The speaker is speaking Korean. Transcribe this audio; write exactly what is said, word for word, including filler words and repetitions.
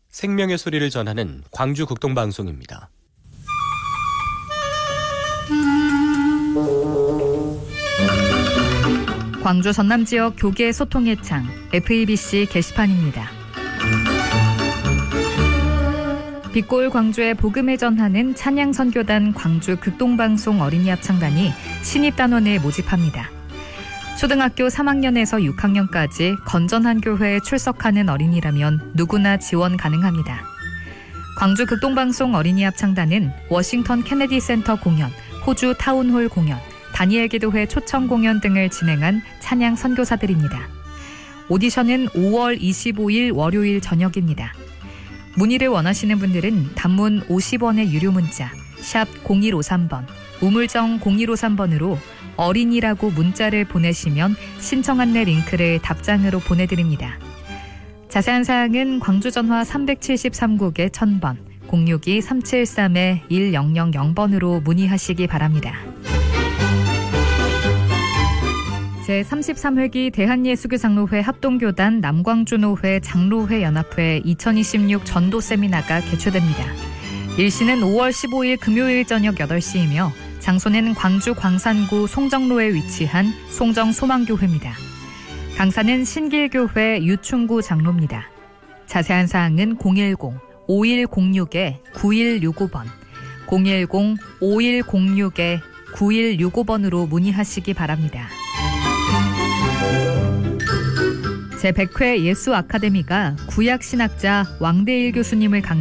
생명의 소리를 전하는 광주 극동방송입니다. 광주 전남 지역 교계 소통의 창 에프이비씨 게시판입니다. 빛골 광주의 복음을 전하는 찬양 선교단 광주 극동방송 어린이 합창단이 신입단원을 모집합니다. 초등학교 삼 학년에서 육 학년까지 건전한 교회에 출석하는 어린이라면 누구나 지원 가능합니다. 광주 극동방송 어린이 합창단은 워싱턴 케네디 센터 공연, 호주 타운홀 공연, 다니엘 기도회 초청 공연 등을 진행한 찬양 선교사들입니다. 오디션은 오월 이십오일 월요일 저녁입니다. 문의를 원하시는 분들은 단문 오십 원의 유료 문자 샵 공일오삼 번, 우물정 공일오삼 번으로 어린이라고 문자를 보내시면 신청 안내 링크를 답장으로 보내드립니다. 자세한 사항은 광주전화 삼백칠십삼 국에 천 번, 공육이 삼칠삼 일공공공 번으로 문의하시기 바랍니다. 제삼십삼 회기 대한예수교장로회 합동교단 남광주노회 장로회 연합회 이천이십육 전도 세미나가 개최됩니다. 일시는 오월 십오일 금요일 저녁 여덟 시이며 장소는 광주 광산구 송정로에 위치한 송정소망교회입니다. 강사는 신길교회 유충구 장로입니다. 자세한 사항은 공일공 오일공육 구일육오 번, 공일공 오일공육 구일육오 번으로 문의하시기 바랍니다. 제백 회 예수 아카데미가 구약 신학자 왕대일 교수님을 강